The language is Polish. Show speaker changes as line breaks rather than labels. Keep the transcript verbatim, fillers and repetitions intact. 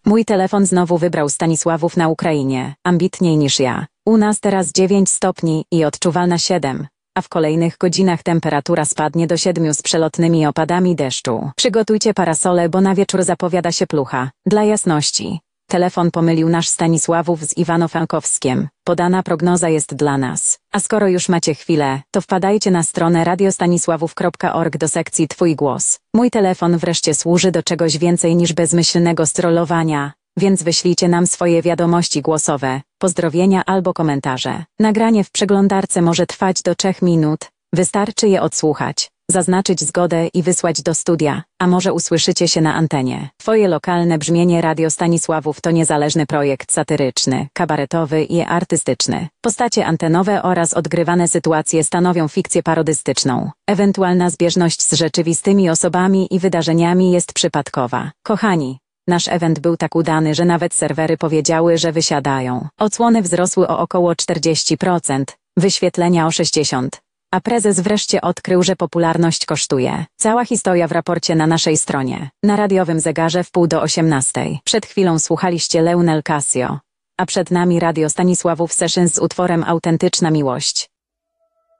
Mój telefon znowu wybrał Stanisławów na Ukrainie, ambitniej niż ja. U nas teraz dziewięć stopni i odczuwalna siedem, a w kolejnych godzinach temperatura spadnie do siedmiu z przelotnymi opadami deszczu. Przygotujcie parasole, bo na wieczór zapowiada się plucha. Dla jasności. Telefon pomylił nasz Stanisławów z Iwano-Frankowskiem. Podana prognoza jest dla nas. A skoro już macie chwilę, to wpadajcie na stronę radiostanisławów kropka org do sekcji Twój głos. Mój telefon wreszcie służy do czegoś więcej niż bezmyślnego strollowania, więc wyślijcie nam swoje wiadomości głosowe, pozdrowienia albo komentarze. Nagranie w przeglądarce może trwać do trzech minut, wystarczy je odsłuchać, zaznaczyć zgodę i wysłać do studia, a może usłyszycie się na antenie. Twoje lokalne brzmienie Radio Stanisławów to niezależny projekt satyryczny, kabaretowy i artystyczny. Postacie antenowe oraz odgrywane sytuacje stanowią fikcję parodystyczną. Ewentualna zbieżność z rzeczywistymi osobami i wydarzeniami jest przypadkowa. Kochani, nasz event był tak udany, że nawet serwery powiedziały, że wysiadają. Odsłony wzrosły o około czterdzieści procent, wyświetlenia o sześćdziesiąt procent. A prezes wreszcie odkrył, że popularność kosztuje. Cała historia w raporcie na naszej stronie. Na radiowym zegarze w pół do osiemnastej. Przed chwilą słuchaliście Leonel Casio. A przed nami Radio Stanisławów Sessions z utworem Autentyczna Miłość.